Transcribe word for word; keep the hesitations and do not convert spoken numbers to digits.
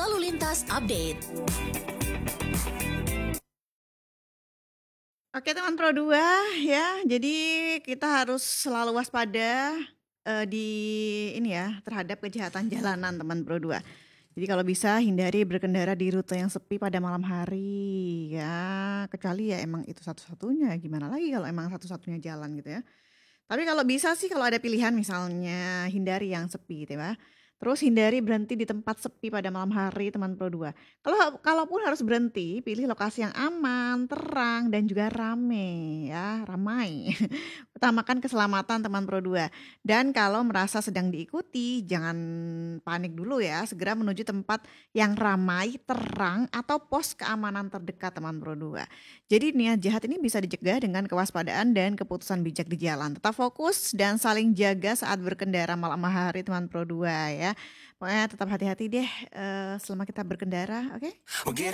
Lalu Lintas Update. Oke teman Pro dua ya, jadi kita harus selalu waspada eh, di ini ya terhadap kejahatan jalanan teman Pro dua. Jadi kalau bisa hindari berkendara di rute yang sepi pada malam hari ya, kecuali ya emang itu satu-satunya. Gimana lagi kalau emang satu-satunya jalan gitu ya. Tapi kalau bisa sih kalau ada pilihan misalnya hindari yang sepi gitu ya. Terus hindari berhenti di tempat sepi pada malam hari teman Pro dua. Kalau kalaupun harus berhenti, pilih lokasi yang aman, terang dan juga rame ya, ramai. Utamakan keselamatan teman Pro dua. Dan kalau merasa sedang diikuti, jangan panik dulu ya, segera menuju tempat yang ramai, terang atau pos keamanan terdekat teman Pro dua. Jadi niat jahat ini bisa dicegah dengan kewaspadaan dan keputusan bijak di jalan. Tetap fokus dan saling jaga saat berkendara malam hari teman Pro dua ya. Pokoknya tetap hati-hati deh eh, selama kita berkendara, oke?